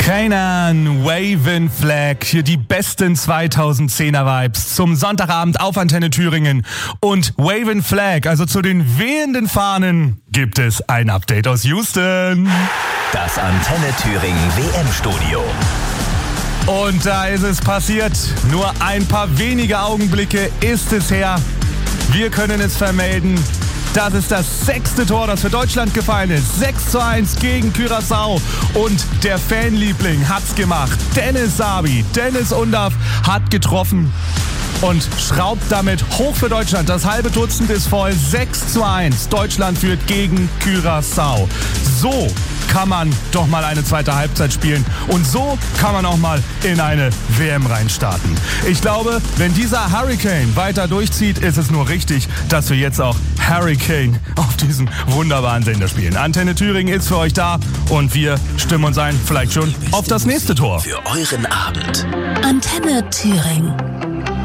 Kanan, Waven Flag, hier die besten 2010er Vibes zum Sonntagabend auf Antenne Thüringen. Und Waven Flag, also zu den wehenden Fahnen, gibt es ein Update aus Houston. Das Antenne Thüringen WM-Studio. Und da ist es passiert. Nur ein paar wenige Augenblicke ist es her. Wir können es vermelden. Das ist das 6. Tor, das für Deutschland gefallen ist. 6:1 gegen Curaçao. Und der Fanliebling hat's gemacht. Dennis Sabi, Dennis Undaff hat getroffen und schraubt damit hoch für Deutschland. Das halbe Dutzend ist voll. 6:1. Deutschland führt gegen Curaçao. So kann man doch mal eine zweite Halbzeit spielen. Und so kann man auch mal in eine WM reinstarten. Ich glaube, wenn dieser Hurricane weiter durchzieht, ist es nur richtig, dass wir jetzt auch Hurricane auf diesem wunderbaren Sender spielen. Antenne Thüringen ist für euch da und wir stimmen uns ein, vielleicht schon auf das nächste Tor. Für euren Abend. Antenne Thüringen.